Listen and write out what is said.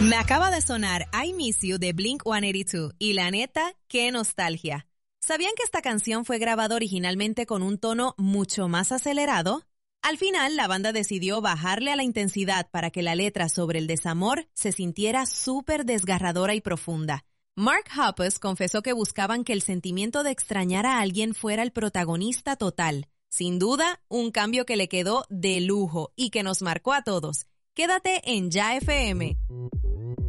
Me acaba de sonar I Miss You de Blink-182 y la neta, qué nostalgia. ¿Sabían que esta canción fue grabada originalmente con un tono mucho más acelerado? Al final, la banda decidió bajarle a la intensidad para que la letra sobre el desamor se sintiera súper desgarradora y profunda. Mark Hoppus confesó que buscaban que el sentimiento de extrañar a alguien fuera el protagonista total. Sin duda, un cambio que le quedó de lujo y que nos marcó a todos. Quédate en Ya FM.